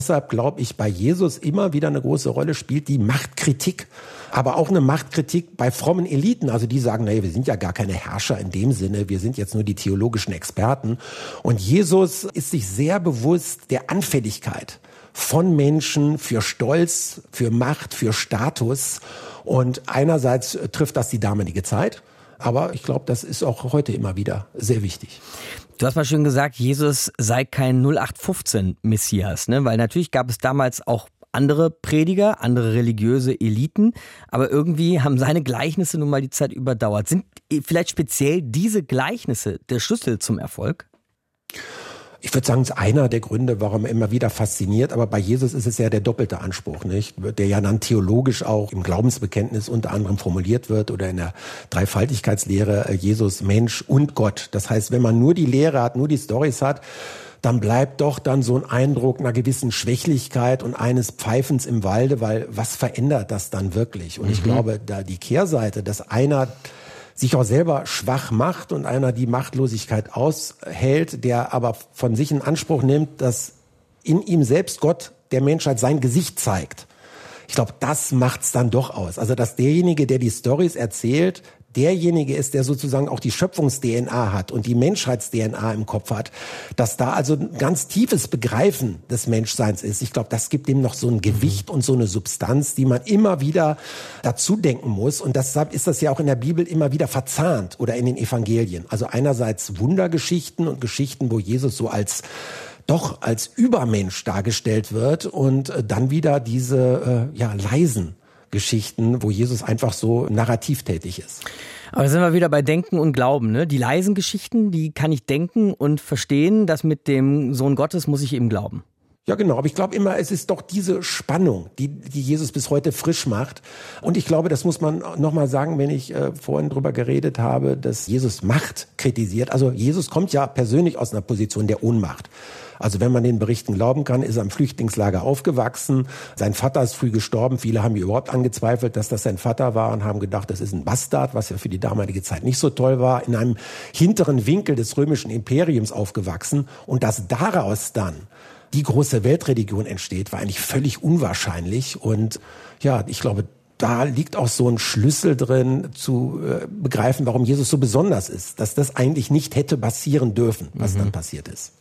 Deshalb glaube ich, bei Jesus immer wieder eine große Rolle spielt die Machtkritik. Aber auch eine Machtkritik bei frommen Eliten. Also die sagen, naja, wir sind ja gar keine Herrscher in dem Sinne, wir sind jetzt nur die theologischen Experten. Und Jesus ist sich sehr bewusst der Anfälligkeit von Menschen für Stolz, für Macht, für Status. Und einerseits trifft das die damalige Zeit. Aber ich glaube, das ist auch heute immer wieder sehr wichtig. Du hast mal schön gesagt, Jesus sei kein 0815-Messias, ne? Weil natürlich gab es damals auch andere Prediger, andere religiöse Eliten, aber irgendwie haben seine Gleichnisse nun mal die Zeit überdauert. Sind vielleicht speziell diese Gleichnisse der Schlüssel zum Erfolg? Ich würde sagen, es ist einer der Gründe, warum er immer wieder fasziniert. Aber bei Jesus ist es ja der doppelte Anspruch, nicht? Der ja dann theologisch auch im Glaubensbekenntnis unter anderem formuliert wird oder in der Dreifaltigkeitslehre, Jesus, Mensch und Gott. Das heißt, wenn man nur die Lehre hat, nur die Storys hat, dann bleibt doch dann so ein Eindruck einer gewissen Schwächlichkeit und eines Pfeifens im Walde, weil was verändert das dann wirklich? Und ich glaube, da die Kehrseite, dass einer sich auch selber schwach macht und einer die Machtlosigkeit aushält, der aber von sich in Anspruch nimmt, dass in ihm selbst Gott der Menschheit sein Gesicht zeigt. Ich glaube, das macht's dann doch aus. Also, dass derjenige, der die Storys erzählt, derjenige ist, der sozusagen auch die Schöpfungs-DNA hat und die Menschheits-DNA im Kopf hat, dass da also ein ganz tiefes Begreifen des Menschseins ist. Ich glaube, das gibt ihm noch so ein Gewicht und so eine Substanz, die man immer wieder dazu denken muss. Und deshalb ist das ja auch in der Bibel immer wieder verzahnt oder in den Evangelien. Also einerseits Wundergeschichten und Geschichten, wo Jesus so als Übermensch dargestellt wird und dann wieder diese leisen Geschichten, wo Jesus einfach so narrativ tätig ist. Aber da sind wir wieder bei Denken und Glauben, ne? Die leisen Geschichten, die kann ich denken und verstehen. Das mit dem Sohn Gottes muss ich eben glauben. Ja, genau. Aber ich glaube immer, es ist doch diese Spannung, die Jesus bis heute frisch macht. Und ich glaube, das muss man nochmal sagen, wenn ich vorhin drüber geredet habe, dass Jesus Macht kritisiert. Also Jesus kommt ja persönlich aus einer Position der Ohnmacht. Also wenn man den Berichten glauben kann, ist er im Flüchtlingslager aufgewachsen. Sein Vater ist früh gestorben. Viele haben überhaupt angezweifelt, dass das sein Vater war und haben gedacht, das ist ein Bastard, was ja für die damalige Zeit nicht so toll war. In einem hinteren Winkel des römischen Imperiums aufgewachsen. Und dass daraus dann die große Weltreligion entsteht, war eigentlich völlig unwahrscheinlich. Und ja, ich glaube, da liegt auch so ein Schlüssel drin, zu begreifen, warum Jesus so besonders ist. Dass das eigentlich nicht hätte passieren dürfen, was dann passiert ist.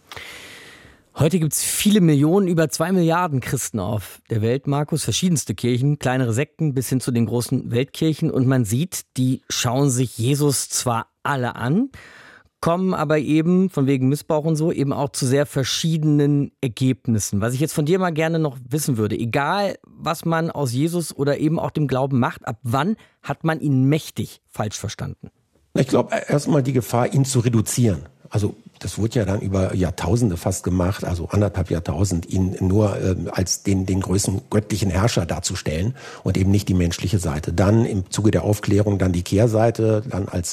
Heute gibt es viele Millionen, über 2 Milliarden Christen auf der Welt, Markus. Verschiedenste Kirchen, kleinere Sekten bis hin zu den großen Weltkirchen. Und man sieht, die schauen sich Jesus zwar alle an, kommen aber eben, von wegen Missbrauch und so, eben auch zu sehr verschiedenen Ergebnissen. Was ich jetzt von dir mal gerne noch wissen würde, egal was man aus Jesus oder eben auch dem Glauben macht, ab wann hat man ihn mächtig falsch verstanden? Ich glaube, erstmal die Gefahr, ihn zu reduzieren. Also das wurde ja dann über Jahrtausende fast gemacht, also 1,5 Jahrtausend, ihn nur als den größten göttlichen Herrscher darzustellen und eben nicht die menschliche Seite. Dann im Zuge der Aufklärung dann die Kehrseite, dann als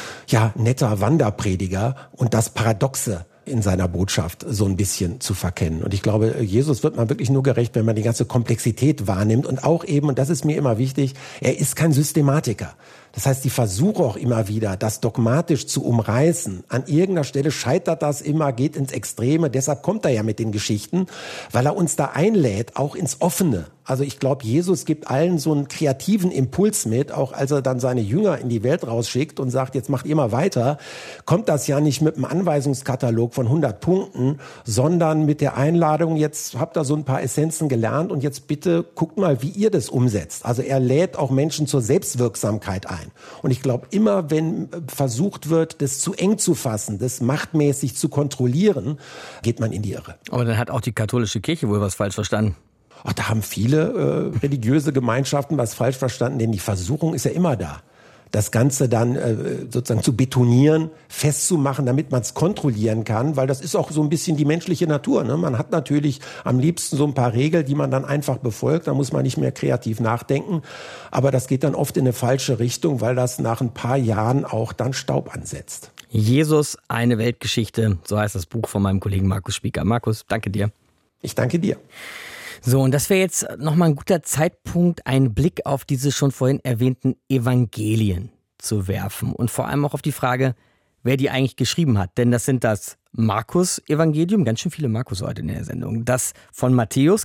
netter Wanderprediger und das Paradoxe in seiner Botschaft so ein bisschen zu verkennen. Und ich glaube, Jesus wird man wirklich nur gerecht, wenn man die ganze Komplexität wahrnimmt und auch eben, und das ist mir immer wichtig, er ist kein Systematiker. Das heißt, die Versuche auch immer wieder, das dogmatisch zu umreißen. An irgendeiner Stelle scheitert das immer, geht ins Extreme. Deshalb kommt er ja mit den Geschichten, weil er uns da einlädt, auch ins Offene. Also ich glaube, Jesus gibt allen so einen kreativen Impuls mit, auch als er dann seine Jünger in die Welt rausschickt und sagt, jetzt macht ihr mal weiter, kommt das ja nicht mit einem Anweisungskatalog von 100 Punkten, sondern mit der Einladung, jetzt habt ihr so ein paar Essenzen gelernt und jetzt bitte guckt mal, wie ihr das umsetzt. Also er lädt auch Menschen zur Selbstwirksamkeit ein. Und ich glaube, immer wenn versucht wird, das zu eng zu fassen, das machtmäßig zu kontrollieren, geht man in die Irre. Aber dann hat auch die katholische Kirche wohl was falsch verstanden. Ach, da haben viele religiöse Gemeinschaften was falsch verstanden, denn die Versuchung ist ja immer da. Das Ganze dann sozusagen zu betonieren, festzumachen, damit man es kontrollieren kann, weil das ist auch so ein bisschen die menschliche Natur, ne? Man hat natürlich am liebsten so ein paar Regeln, die man dann einfach befolgt, da muss man nicht mehr kreativ nachdenken, aber das geht dann oft in eine falsche Richtung, weil das nach ein paar Jahren auch dann Staub ansetzt. Jesus, eine Weltgeschichte, so heißt das Buch von meinem Kollegen Markus Spieker. Markus, danke dir. Ich danke dir. So, und das wäre jetzt nochmal ein guter Zeitpunkt, einen Blick auf diese schon vorhin erwähnten Evangelien zu werfen und vor allem auch auf die Frage, wer die eigentlich geschrieben hat. Denn das sind das Markus-Evangelium, ganz schön viele Markus heute in der Sendung, das von Matthäus,